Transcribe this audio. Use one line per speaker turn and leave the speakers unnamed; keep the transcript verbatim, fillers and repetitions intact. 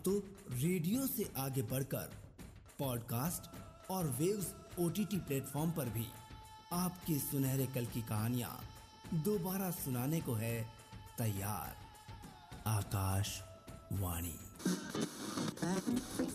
तो रेडियो से आगे बढ़कर पॉडकास्ट और वेव्स ओटीटी प्लेटफॉर्म पर भी आपके सुनहरे कल की कहानियां दोबारा सुनाने को है तैयार। आकाशवाणी।